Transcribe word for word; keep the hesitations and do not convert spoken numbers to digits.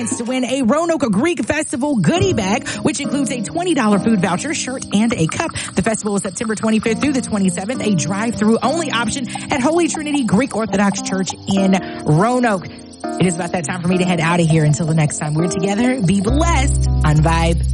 to win a Roanoke Greek Festival goodie bag, which includes a twenty dollars food voucher, shirt, and a cup. The festival is September twenty-fifth through the twenty-seventh, a drive-through only option at Holy Trinity Greek Orthodox Church in Roanoke. It is about that time for me to head out of here. Until the next time we're together, be blessed on Vibe.